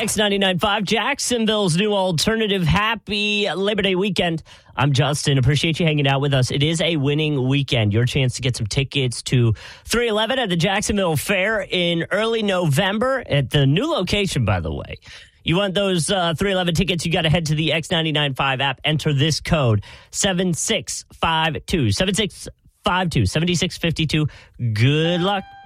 X99.5, Jacksonville's new alternative. Happy Labor Day weekend. I'm Justin. Appreciate you hanging out with us. It is a winning weekend. Your chance to get some tickets to 311 at the Jacksonville Fair in early November at the new location, by the way. You want those 311 tickets, you got to head to the X99.5 app. Enter this code 7652. 7652. Good luck.